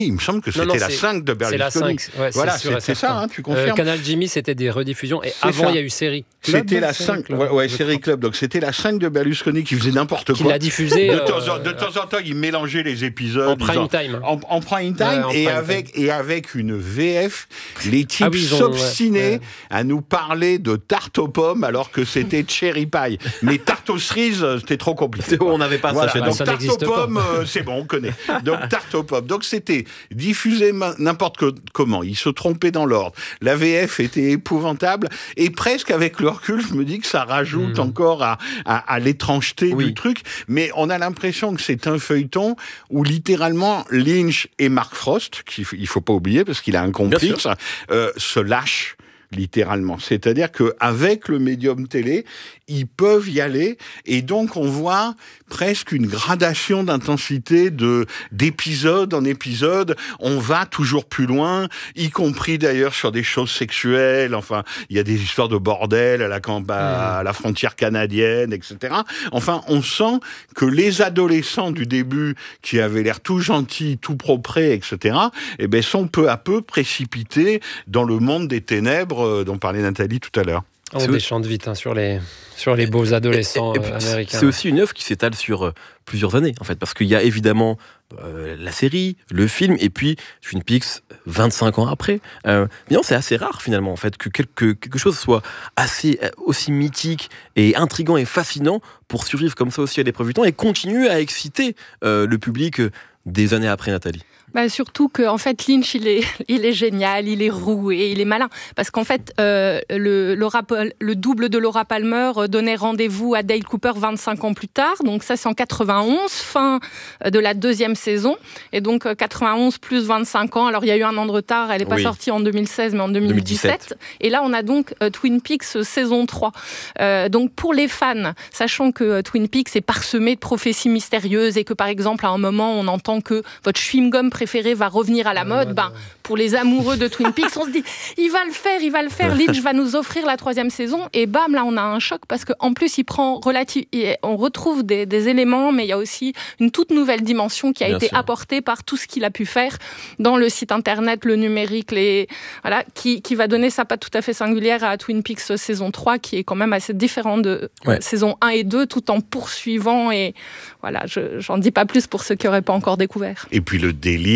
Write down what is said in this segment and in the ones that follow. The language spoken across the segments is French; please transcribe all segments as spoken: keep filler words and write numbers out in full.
Il me semble que c'était non, non, la c'est, cinq de Berlusconi. C'est la cinq, ouais, voilà, c'est, sûr, c'est, c'est ça, hein, tu confirmes. Euh, Canal Jimmy, c'était des rediffusions. Et c'est avant, il y a eu Série Club. C'était la cinq, Club, ouais, ouais Série Club. Donc c'était la cinq de Berlusconi qui faisait n'importe quoi. Qui l'a diffusé. De, euh, temps, en, de temps en temps, il mélangeait les épisodes. En prime time. En, en prime time, ouais, en et, prime avec, time. et avec une V F, les types ah oui, s'obstinaient ouais, ouais. à nous parler de tarte aux pommes alors que c'était cherry pie. Mais tarte aux cerises, c'était trop compliqué. On n'avait pas voilà. ça chez nous. Donc ça tarte aux pommes, euh, c'est bon, on connaît. Donc tarte aux pommes. Donc c'était diffusé n'importe que, comment. Ils se trompaient dans l'ordre. La V F était épouvantable. Et presque avec le recul, je me dis que ça rajoute mmh. encore à, à, à l'étrangeté oui. du truc. Mais on a l'impression que c'est un feuilleton où littéralement Lynch et Mark Frost, qu'il ne faut pas oublier parce qu'il a un complice, euh, se lâchent. Littéralement. C'est-à-dire qu'avec le médium télé, ils peuvent y aller et donc on voit presque une gradation d'intensité de, d'épisode en épisode. On va toujours plus loin, y compris d'ailleurs sur des choses sexuelles. Enfin, il y a des histoires de bordel à la, à la frontière canadienne, et cetera. Enfin, on sent que les adolescents du début qui avaient l'air tout gentils, tout proprés, et cetera, eh ben, sont peu à peu précipités dans le monde des ténèbres dont parlait Nathalie tout à l'heure. On déchante vite hein, sur, les, sur les beaux adolescents et, et, et, euh, américains. C'est aussi une œuvre qui s'étale sur euh, plusieurs années, en fait, parce qu'il y a évidemment euh, la série, le film, et puis Twin Peaks vingt-cinq ans après. Euh, mais non, c'est assez rare, finalement, en fait, que quelque, quelque chose soit assez, aussi mythique et intriguant et fascinant pour survivre comme ça aussi à l'épreuve du temps et continuer à exciter euh, le public des années après, Nathalie. Bah surtout que en fait Lynch il est il est génial, il est roué, il est malin parce qu'en fait euh, le Laura, le double de Laura Palmer donnait rendez-vous à Dale Cooper vingt-cinq ans plus tard, donc ça c'est en quatre-vingt-onze, fin de la deuxième saison, et donc quatre-vingt-onze plus vingt-cinq ans. Alors il y a eu un an de retard, elle n'est pas oui. sortie en deux mille seize mais en deux mille dix-sept, deux mille dix-sept. Et là on a donc euh, Twin Peaks saison trois. Euh, donc pour les fans, sachant que euh, Twin Peaks est parsemé de prophéties mystérieuses et que par exemple à un moment on entend que votre chewing-gum préféré va revenir à la mode, ben, pour les amoureux de Twin Peaks, on se dit, il va le faire, il va le faire, Lynch va nous offrir la troisième saison, et bam, là on a un choc, parce qu'en plus il prend relative, on retrouve des, des éléments, mais il y a aussi une toute nouvelle dimension qui a Bien été sûr. apportée par tout ce qu'il a pu faire dans le site internet, le numérique, les, voilà, qui, qui va donner sa patte tout à fait singulière à Twin Peaks saison trois, qui est quand même assez différent de ouais. saison un et deux, tout en poursuivant, et voilà, je, j'en dis pas plus pour ceux qui n'auraient pas encore découvert. Et puis le délire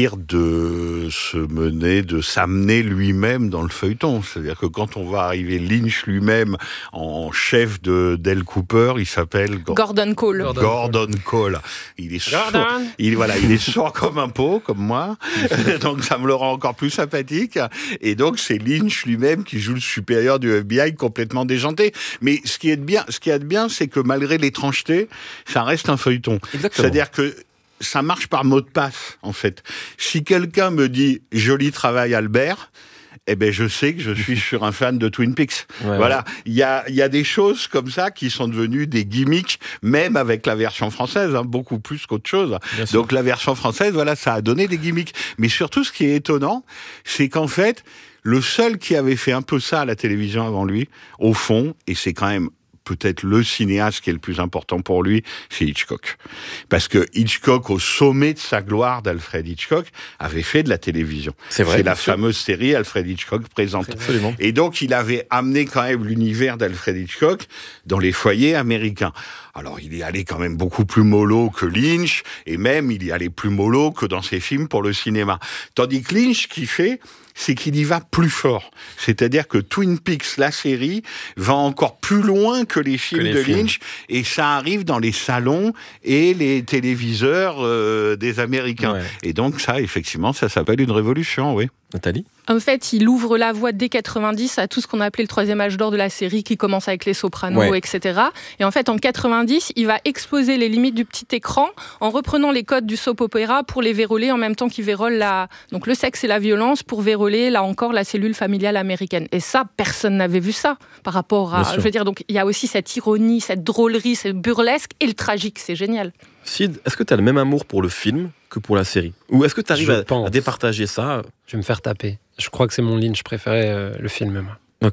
de se mener, de s'amener lui-même dans le feuilleton. C'est-à-dire que quand on va arriver Lynch lui-même en chef de Dale Cooper, il s'appelle Gordon Cole. Gordon, Gordon Cole. Il est sourd, il, voilà, il est sourd comme un pot, comme moi. Donc ça me le rend encore plus sympathique. Et donc c'est Lynch lui-même qui joue le supérieur du F B I complètement déjanté. Mais ce qui est bien, ce qui est bien, c'est que malgré l'étrangeté, ça reste un feuilleton. Exactement. C'est-à-dire que ça marche par mot de passe, en fait. Si quelqu'un me dit « joli travail, Albert », eh ben, je sais que je suis sur un fan de Twin Peaks. Ouais, voilà. Il ouais. y a, il y a des choses comme ça qui sont devenues des gimmicks, même avec la version française, hein, beaucoup plus qu'autre chose. Bien Donc, sûr. La version française, voilà, ça a donné des gimmicks. Mais surtout, ce qui est étonnant, c'est qu'en fait, le seul qui avait fait un peu ça à la télévision avant lui, au fond, et c'est quand même peut-être le cinéaste qui est le plus important pour lui, c'est Hitchcock. Parce que Hitchcock, au sommet de sa gloire d'Alfred Hitchcock, avait fait de la télévision. C'est vrai. C'est la fameuse série Alfred Hitchcock présente. Absolument. Et donc, il avait amené quand même l'univers d'Alfred Hitchcock dans les foyers américains. Alors, il y allait quand même beaucoup plus mollo que Lynch, et même, il y allait plus mollo que dans ses films pour le cinéma. Tandis que Lynch, qui fait, c'est qu'il y va plus fort. C'est-à-dire que Twin Peaks, la série, va encore plus loin que les films que les de films. Lynch, et ça arrive dans les salons et les téléviseurs euh, des Américains. Ouais. Et donc ça, effectivement, ça s'appelle une révolution, oui. Nathalie ? En fait, il ouvre la voie dès quatre-vingt-dix à tout ce qu'on a appelé le troisième âge d'or de la série, qui commence avec Les Sopranos, ouais. et cetera. Et en fait, en quatre-vingt-dix, il va exposer les limites du petit écran en reprenant les codes du soap opéra pour les verrouiller en même temps qu'il vérole la... donc le sexe et la violence pour verrouiller, là encore, la cellule familiale américaine. Et ça, personne n'avait vu ça par rapport à... Je veux dire, donc il y a aussi cette ironie, cette drôlerie, cette burlesque et le tragique, c'est génial. Sid, est-ce que tu as le même amour pour le film que pour la série ? Ou est-ce que tu arrives à, à départager ça ? Je vais me faire taper. Je crois que c'est mon Lynch préféré, euh, le film. Ok.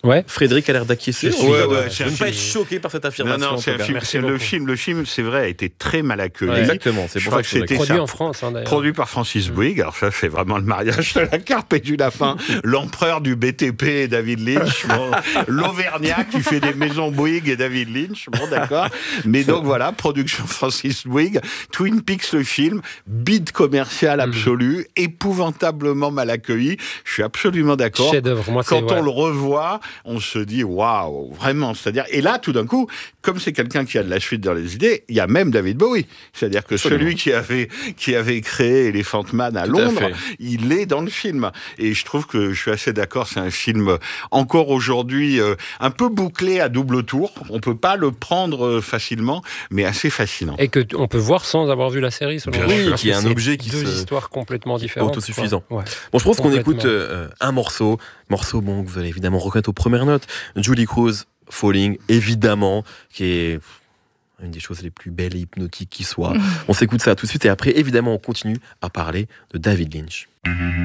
Ouais. Frédéric a l'air d'acquiescer. Je On suis- va- ouais, je c'est vais un ne pas film- être choqué par cette Non, affirmation. non, en c'est tout un cas. film, Merci c'est le beaucoup. film, le film, c'est vrai, a été très mal accueilli. Ouais, exactement, c'est Je pour crois ça que que je c'était voulais- Produit ça. en France, hein, d'ailleurs. Produit par Francis Bouygues, alors ça c'est vraiment le mariage de la carpe et du lapin, l'empereur du B T P et David Lynch, bon, l'Auvergnat qui fait des maisons Bouygues et David Lynch, bon d'accord, mais donc voilà, production Francis Bouygues, Twin Peaks le film, bide commercial absolu, épouvantablement mal accueilli, je suis absolument d'accord. Chef-d'œuvre. Moi, c'est, Quand on ouais. le revoit, on se dit waouh, vraiment. C'est-à-dire, et là, tout d'un coup, comme c'est quelqu'un qui a de la suite dans les idées, il y a même David Bowie. C'est-à-dire que Absolument. celui qui avait qui avait créé Elephant Man à Tout à Londres, fait. il est dans le film. Et je trouve que je suis assez d'accord. C'est un film encore aujourd'hui euh, un peu bouclé à double tour. On peut pas le prendre euh, facilement, mais assez fascinant. Et que t- on peut voir sans avoir vu la série, selon Bien moi. sûr. Parce Qui est que un c'est objet qui deux se- histoires complètement différentes. autosuffisant. quoi. Ouais. Bon, je pense qu'on Complètement. écoute euh, un morceau. Morceau, bon, que vous allez évidemment reconnaître aux premières notes. Julie Cruz, Falling, évidemment, qui est une des choses les plus belles et hypnotiques qui soit. On s'écoute ça tout de suite et après, évidemment, on continue à parler de David Lynch.